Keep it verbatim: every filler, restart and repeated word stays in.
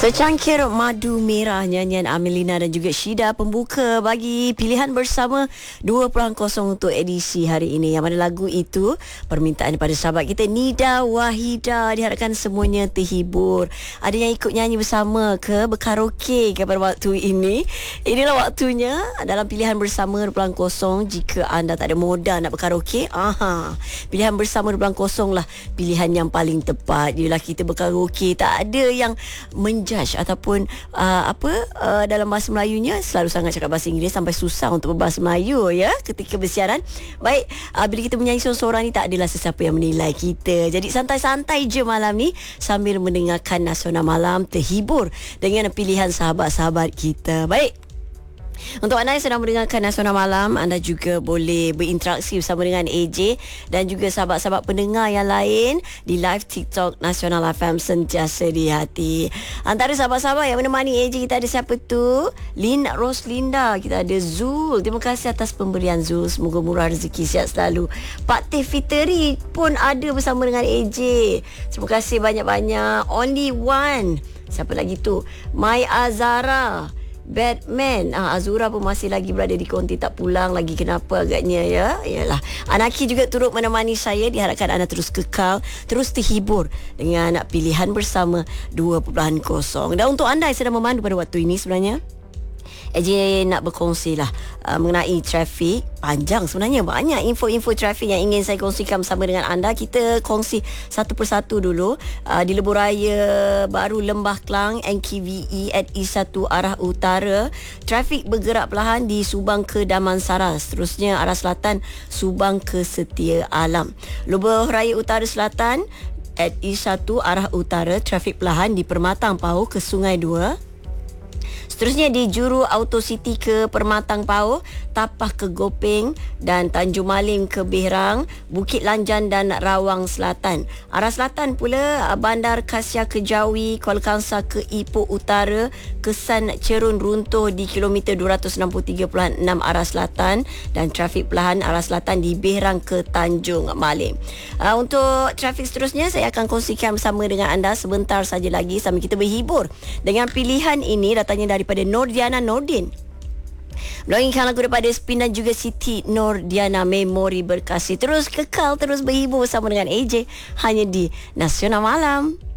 Secangkir madu merah nyanyian Amelina dan juga Syida pembuka bagi pilihan bersama dua kosong untuk edisi hari ini. Yang mana lagu itu permintaan daripada sahabat kita Nida Wahida. Diharapkan semuanya terhibur. Ada yang ikut nyanyi bersama ke berkaraoke ke pada waktu ini. Inilah waktunya dalam pilihan bersama dua kosong. Jika anda tak ada modal nak berkaraoke, aha, pilihan bersama dua kosong lah pilihan yang paling tepat. Bila kita berkaraoke tak ada yang menjadi judge ataupun uh, apa uh, dalam bahasa Melayunya selalu sangat cakap bahasa Inggeris sampai susah untuk berbahasa Melayu ya ketika bersiaran. Baik, uh, bila kita menyanyi seorang-seorang ni tak adalah sesiapa yang menilai kita. Jadi santai-santai je malam ni sambil mendengarkan Nasional Malam, terhibur dengan pilihan sahabat-sahabat kita. Baik, untuk anda yang sedang mendengarkan Nasional Malam, anda juga boleh berinteraksi bersama dengan A J dan juga sahabat-sahabat pendengar yang lain di live TikTok Nasional F M sentiasa di hati. Antara sahabat-sahabat yang menemani A J kita ada siapa tu? Lin Roslinda, kita ada Zul. Terima kasih atas pemberian Zul. Semoga murah rezeki, sihat selalu. Pak Teh Fitri pun ada bersama dengan A J. Terima kasih banyak-banyak. Only One. Siapa lagi tu? Mai Azara, Batman, ah, Azura pun masih lagi berada di konti, tak pulang lagi, kenapa agaknya ya. Yalah, Anaki juga turut menemani saya. Diharapkan anda terus kekal, terus terhibur dengan pilihan bersama dua kosong. Dan untuk anda yang sedang memandu pada waktu ini, sebenarnya A J nak berkongsi lah uh, mengenai trafik. Panjang sebenarnya, banyak info-info trafik yang ingin saya kongsikan bersama dengan anda. Kita kongsi satu persatu dulu. uh, Di Lebuh Raya Baru Lembah Klang N K V E at E satu arah utara, trafik bergerak perlahan di Subang ke Damansara. Seterusnya arah selatan Subang ke Setia Alam. Lebuh Raya Utara Selatan at E satu arah utara, trafik perlahan di Permatang Pauh ke Sungai Dua. Seterusnya di Juru Auto City ke Permatang Pauh, Tapah ke Gopeng dan Tanjung Malim ke Berang, Bukit Lanjan dan Rawang Selatan. Arah selatan pula Bandar Kasia ke Jawi, Kuala Kangsar ke Ipoh Utara, Kesan Cerun runtuh di kilometer dua ratus enam puluh tiga perpuluhan enam arah selatan dan trafik perlahan arah selatan di Berang ke Tanjung Malim. Uh, untuk trafik seterusnya saya akan kongsikan bersama dengan anda sebentar saja lagi sambil kita berhibur dengan pilihan ini datangnya dari daripada Nordiana Nordin. Melonggingkan lagu daripada Spin dan juga Siti Nordiana, Memori Berkasih. Terus kekal, terus berhibur bersama dengan A J hanya di Nasional Malam.